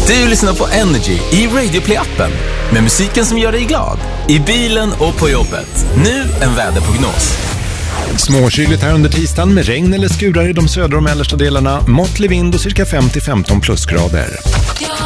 Du lyssnar på Energy i Radio Play-appen med musiken som gör dig glad. I bilen och på jobbet. Nu en väderprognos. Småkyligt här under tisdagen med regn eller skurar i de södra och mellersta delarna. Måttlig vind och cirka 5-15 plusgrader.